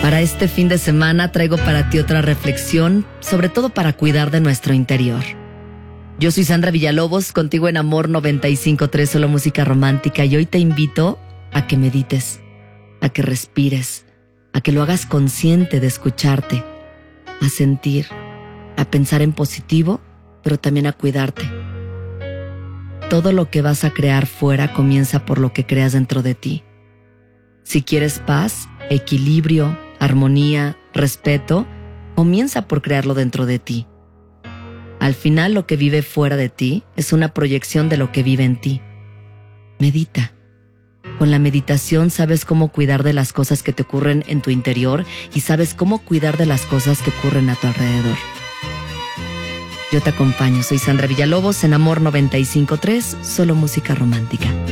Para este fin de semana traigo para ti otra reflexión, sobre todo para cuidar de nuestro interior. Yo soy Sandra Villalobos, contigo en Amor 95.3, solo música romántica, y hoy te invito a que medites, a que respires, a que lo hagas consciente de escucharte, a sentir, a pensar en positivo, pero también a cuidarte. Todo lo que vas a crear fuera comienza por lo que creas dentro de ti. Si quieres paz, equilibrio, armonía, respeto, comienza por crearlo dentro de ti. Al final, lo que vive fuera de ti es una proyección de lo que vive en ti. Medita. Con la meditación sabes cómo cuidar de las cosas que te ocurren en tu interior y sabes cómo cuidar de las cosas que ocurren a tu alrededor. Yo te acompaño, soy Sandra Villalobos en Amor 95.3, solo música romántica.